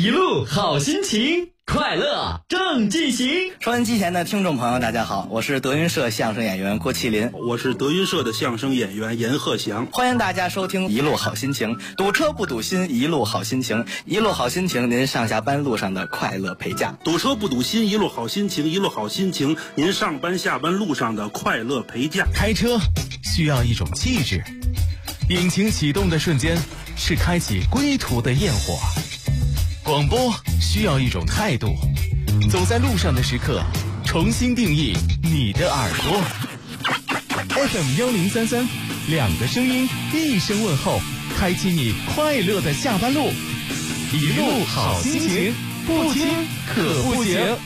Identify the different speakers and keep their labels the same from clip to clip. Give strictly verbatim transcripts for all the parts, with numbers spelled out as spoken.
Speaker 1: 一路好心情，快乐正进行。
Speaker 2: 收音机前的听众朋友大家好，我是德云社相声演员郭麒麟，
Speaker 3: 我是德云社的相声演员严鹤翔。
Speaker 2: 欢迎大家收听一路好心情，堵车不堵心，一路好心情，一路好心情，您上下班路上的快乐陪驾。
Speaker 3: 堵车不堵心，一路好心情，一路好心情，您上班下班路上的快乐陪驾。
Speaker 4: 开车需要一种气质，引擎启动的瞬间是开启归途的焰火。广播需要一种态度，走在路上的时刻，重新定义你的耳朵。F M 幺零三三，两个声音，一声问候，开启你快乐的下班路。一路好心情，不听可不行。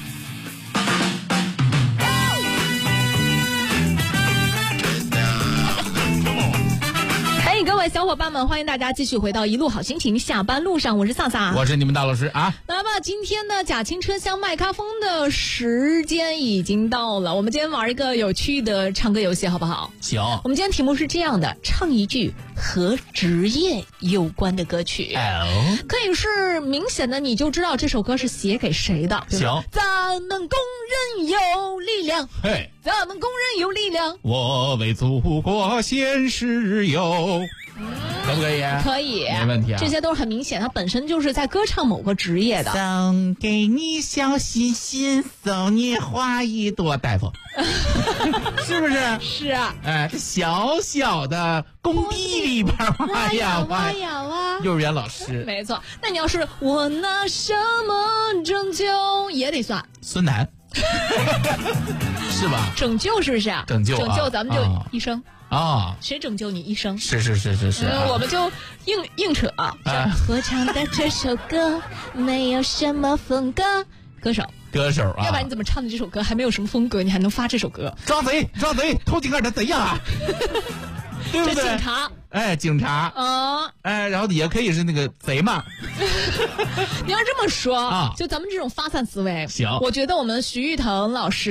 Speaker 5: 各位小伙伴们，欢迎大家继续回到一路好心情下班路上，我是萨萨，
Speaker 6: 我是你们大老师啊。
Speaker 5: 来吧，今天的假青车厢麦咖啡的时间已经到了，我们今天玩一个有趣的唱歌游戏好不好？
Speaker 6: 行。
Speaker 5: 我们今天题目是这样的，唱一句和职业有关的歌曲，
Speaker 6: 哦，
Speaker 5: 可以是明显的你就知道这首歌是写给谁的。
Speaker 6: 行。
Speaker 5: 咱们工人有力量，
Speaker 6: 嘿，
Speaker 5: 咱们工人有力量，
Speaker 6: 我为祖国献石油。可不可以？
Speaker 5: 可以，
Speaker 6: 没问题啊。
Speaker 5: 这些都是很明显，他本身就是在歌唱某个职业的。
Speaker 6: 送给你小心心，送你花一朵，大夫，是不是？
Speaker 5: 是啊。
Speaker 6: 哎，这小小的工地里边挖呀挖
Speaker 5: 呀挖，
Speaker 6: 幼儿园老师。
Speaker 5: 没错。那你要是我拿什么拯救，也得算
Speaker 6: 孙楠，是吧？
Speaker 5: 拯救是不是啊？
Speaker 6: 拯救，
Speaker 5: 拯救，咱们就一生。
Speaker 6: 啊，
Speaker 5: 谁拯救你一生？
Speaker 6: 是是是是是、
Speaker 5: 嗯，我们就硬硬扯啊！啊我唱的这首歌没有什么风格，歌手，
Speaker 6: 歌手啊！
Speaker 5: 要不然你怎么唱的这首歌还没有什么风格，你还能发这首歌？
Speaker 6: 抓贼，抓贼，偷井盖的贼呀！对不对？
Speaker 5: 警察，
Speaker 6: 哎，警察，
Speaker 5: 啊，
Speaker 6: 哎，然后也可以是那个贼嘛。
Speaker 5: 你要这么说
Speaker 6: 啊，
Speaker 5: 就咱们这种发散思维，
Speaker 6: 行，
Speaker 5: 我觉得我们徐誉滕老师。